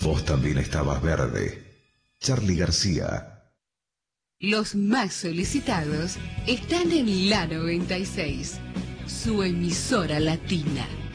Vos también estabas verde. Charly García. Los más solicitados están en La 96, su emisora latina.